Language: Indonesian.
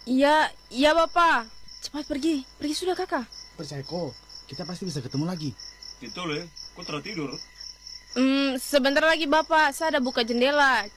Iya, iya Bapak. Cepat pergi. Pergi sudah Kakak. Percaya kok, kita pasti bisa ketemu lagi. Gitu loh, kok tertidur? Sebentar lagi Bapak, saya ada buka jendela.